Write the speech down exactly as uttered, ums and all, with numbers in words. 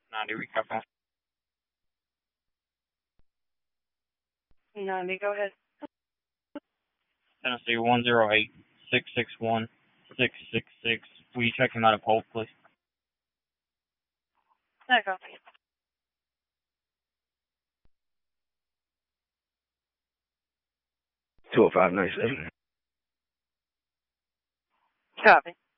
ninety, we copy. ninety, go ahead. Tennessee one zero eight six six one six six six. Will you check him out of hold, please? I copy. two oh five ninety-seven. Copy.